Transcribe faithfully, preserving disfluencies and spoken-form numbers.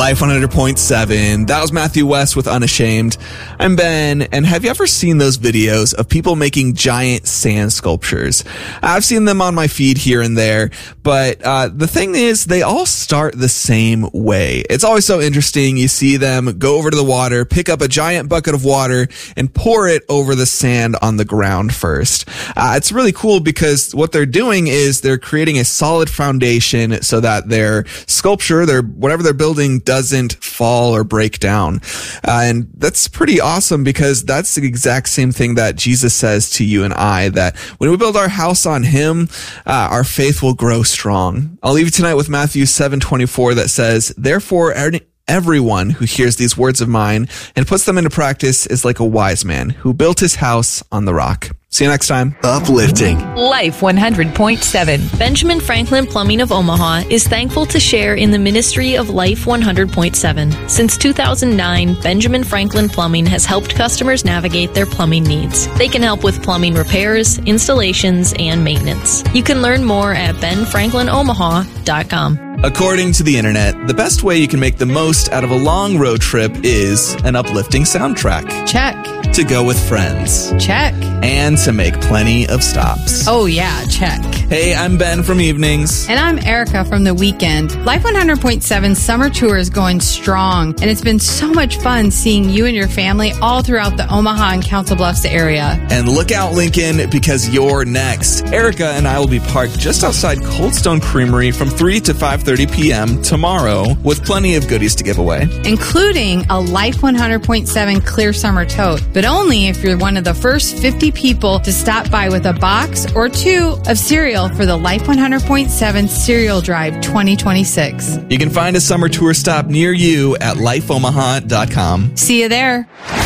Life one hundred point seven. That was Matthew West with Unashamed. I'm Ben, and have you ever seen those videos of people making giant sand sculptures? I've seen them on my feed here and there, but uh, the thing is, they all start the same way. It's always so interesting. You see them go over to the water, pick up a giant bucket of water, and pour it over the sand on the ground first. Uh, it's really cool because what they're doing is they're creating a solid foundation so that their sculpture, their whatever they're building, doesn't fall or break down. Uh, and that's pretty awesome because that's the exact same thing that Jesus says to you and I, that when we build our house on him, uh, our faith will grow strong. I'll leave you tonight with Matthew seven twenty-four that says, therefore, everyone who hears these words of mine and puts them into practice is like a wise man who built his house on the rock. See you next time. Uplifting. Life one hundred point seven. Benjamin Franklin Plumbing of Omaha is thankful to share in the ministry of Life one hundred point seven. Since two thousand nine, Benjamin Franklin Plumbing has helped customers navigate their plumbing needs. They can help with plumbing repairs, installations, and maintenance. You can learn more at ben franklin omaha dot com. According to the internet, the best way you can make the most out of a long road trip is an uplifting soundtrack. Check. To go with friends. Check. And to make plenty of stops. Oh yeah, check. Hey, I'm Ben from Evenings. And I'm Erica from The Weekend. Life one hundred point seven summer tour is going strong, and it's been so much fun seeing you and your family all throughout the Omaha and Council Bluffs area. And look out, Lincoln, because you're next. Erica and I will be parked just outside Cold Stone Creamery from three to five thirty p.m. tomorrow with plenty of goodies to give away. Including a Life one hundred point seven clear summer tote, but only if you're one of the first fifty people to stop by with a box or two of cereal for the Life one hundred point seven Cereal Drive twenty twenty-six. You can find a summer tour stop near you at life omaha dot com. See you there.